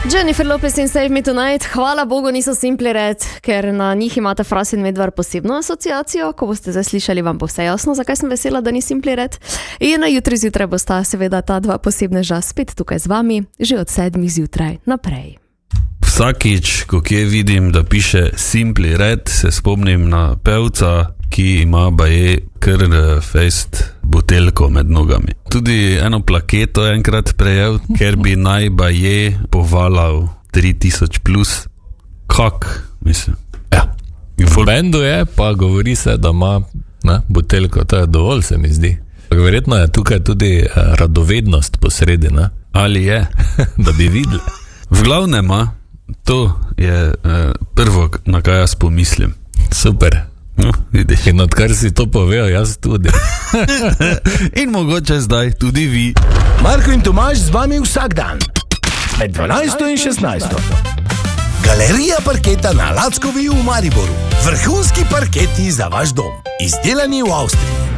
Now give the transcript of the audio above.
Jennifer Lopez in Save Me Tonight, hvala Bogu niso Simply Red, ker na njih imate Fras in Medvar posebno asociacijo, ko boste zdaj slišali, vam bo vse jasno, zakaj sem vesela, da ni Simply Red. In jutri zjutraj bosta seveda ta dva posebneža spet tukaj z vami, že od 7 zjutraj naprej. Vsakič, ko kje vidim, da piše Simply Red, se spomnim na pevca, ki ima baje kar fest buteljko med nogami. Tudi eno plaketo enkrat prejel, ker bi naj baje povalal 3000 plus. Kak, mislim. Ja. V bendu je, pa govori se, da ima buteljko, to je dovolj, se mi zdi. Verjetno je tukaj tudi radovednost posredi, ne? Ali je? Da bi videli. V glavnem, to je prvo, na kaj jaz pomislim. Super. No, vidiš. In odkar si to povedal, jaz tudi. In mogoče zdaj tudi vi. Marko in Tomaž z vami vsak dan. Med 12 in 16. Galerija parketa na Lackovi v Mariboru. Vrhunski parketi za vaš dom. Izdelani v Avstriji.